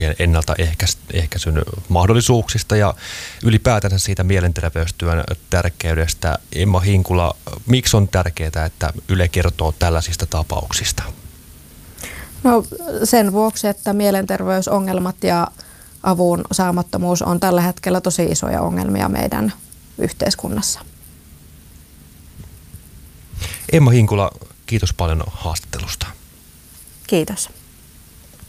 ennaltaehkäisyn mahdollisuuksista ja ylipäätänsä siitä mielenterveystyön tärkeydestä. Emma Hinkula, miksi on tärkeää, että Yle kertoo tällaisista tapauksista? No sen vuoksi, että mielenterveysongelmat ja avun saamattomuus on tällä hetkellä tosi isoja ongelmia meidän yhteiskunnassa. Emma Hinkula, kiitos paljon haastattelusta. Kiitos.